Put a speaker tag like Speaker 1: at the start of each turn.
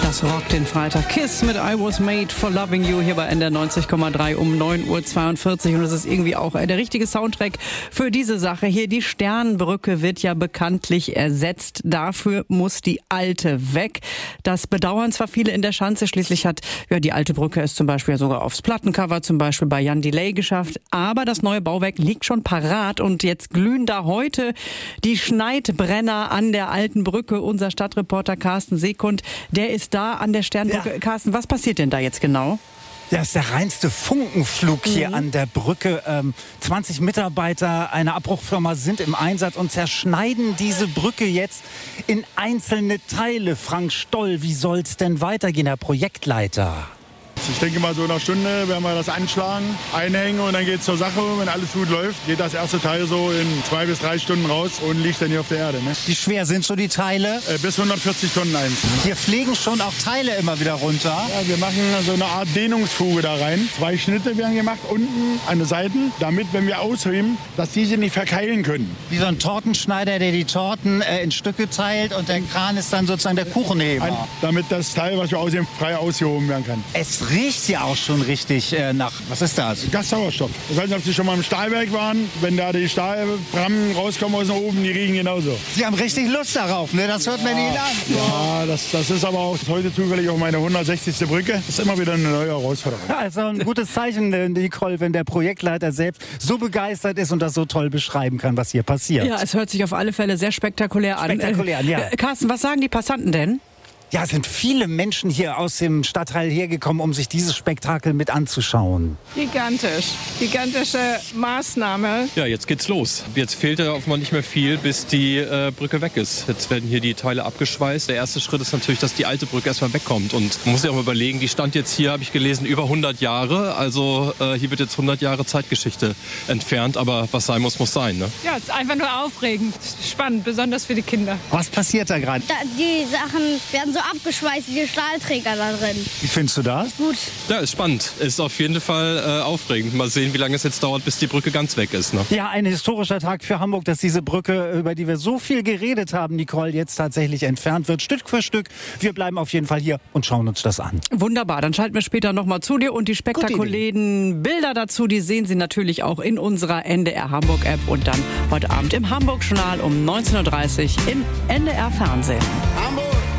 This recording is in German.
Speaker 1: Das rockt den Freitag. Kiss mit I Was Made for Loving You hier bei NDR 90,3 um 9:42 Uhr. Und das ist irgendwie auch der richtige Soundtrack für diese Sache hier. Die Sternbrücke wird ja bekanntlich ersetzt. Dafür muss die alte weg. Das bedauern zwar viele in der Schanze. Schließlich hat die alte Brücke es zum Beispiel sogar aufs Plattencover, zum Beispiel bei Jan Delay geschafft. Aber das neue Bauwerk liegt schon parat und jetzt glühen da heute die Schneidbrenner an der alten Brücke. Unser Stadtreporter Carsten Seekund, der ist da an der Sternbrücke. Ja. Carsten, was passiert denn da jetzt genau?
Speaker 2: Ja, ist der reinste Funkenflug hier an der Brücke. 20 Mitarbeiter einer Abbruchfirma sind im Einsatz und zerschneiden diese Brücke jetzt in einzelne Teile. Frank Stoll, wie soll's denn weitergehen, Herr Projektleiter?
Speaker 3: Ich denke mal, so in einer Stunde werden wir das anschlagen, einhängen und dann geht es zur Sache. Wenn alles gut läuft, geht das erste Teil so in 2 bis 3 Stunden raus und liegt dann hier auf der Erde. Ne?
Speaker 2: Wie schwer sind so die Teile?
Speaker 3: Bis 140 Tonnen eins.
Speaker 2: Hier fliegen schon auch Teile immer wieder runter.
Speaker 3: Ja, wir machen so eine Art Dehnungsfuge da rein. 2 Schnitte werden gemacht, unten an den Seiten, damit, wenn wir ausheben, dass diese nicht verkeilen können.
Speaker 2: Wie so ein Tortenschneider, der die Torten in Stücke teilt und der Kran ist dann sozusagen der Kuchenheber.
Speaker 3: Damit das Teil, was wir ausheben, frei ausgehoben werden kann.
Speaker 2: Es riecht ja auch schon richtig nach, was ist das?
Speaker 3: Gassauerstoff. Ich weiß nicht, ob Sie schon mal im Stahlwerk waren. Wenn da die Stahlbrammen rauskommen aus dem Ofen, die riechen genauso.
Speaker 2: Sie haben richtig Lust darauf, ne? Das hört man Ihnen an.
Speaker 3: Ja, das ist aber auch heute zufällig auch meine 160. Brücke. Das ist immer wieder eine neue Herausforderung.
Speaker 2: Also ein gutes Zeichen, Nicole, wenn der Projektleiter selbst so begeistert ist und das so toll beschreiben kann, was hier passiert.
Speaker 1: Ja, es hört sich auf alle Fälle sehr spektakulär an.
Speaker 2: Ja.
Speaker 1: Carsten, was sagen die Passanten denn?
Speaker 2: Ja, es sind viele Menschen hier aus dem Stadtteil hergekommen, um sich dieses Spektakel mit anzuschauen.
Speaker 4: Gigantische Maßnahme.
Speaker 5: Ja, jetzt geht's los. Jetzt fehlt ja offenbar nicht mehr viel, bis die Brücke weg ist. Jetzt werden hier die Teile abgeschweißt. Der erste Schritt ist natürlich, dass die alte Brücke erstmal wegkommt. Und man muss sich auch mal überlegen, die stand jetzt hier, habe ich gelesen, über 100 Jahre. Also hier wird jetzt 100 Jahre Zeitgeschichte entfernt. Aber was sein muss, muss sein. Ne?
Speaker 4: Ja, es ist einfach nur aufregend. Spannend, besonders für die Kinder.
Speaker 2: Was passiert da gerade?
Speaker 6: Die Sachen werden so abgeschweißt, wie die Stahlträger da drin.
Speaker 2: Wie findest du das?
Speaker 6: Gut.
Speaker 5: Ja, ist spannend. Ist auf jeden Fall aufregend. Mal sehen, wie lange es jetzt dauert, bis die Brücke ganz weg ist. Ne?
Speaker 2: Ja, ein historischer Tag für Hamburg, dass diese Brücke, über die wir so viel geredet haben, Nicole, jetzt tatsächlich entfernt wird. Stück für Stück. Wir bleiben auf jeden Fall hier und schauen uns das an.
Speaker 1: Wunderbar, dann schalten wir später nochmal zu dir. Und die spektakulären Bilder dazu, die sehen Sie natürlich auch in unserer NDR Hamburg App. Und dann heute Abend im Hamburg Journal um 19:30 Uhr im NDR Fernsehen.
Speaker 3: Hamburg!